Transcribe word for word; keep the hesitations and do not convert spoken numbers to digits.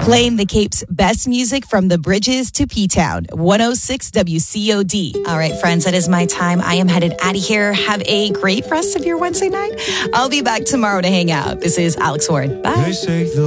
Playing the Cape's best music from the bridges to P-Town, one oh six W C O D. All right, friends, that is my time. I am headed out of here. Have a great rest of your Wednesday night. I'll be back tomorrow to hang out. This is Alex Ward. Bye.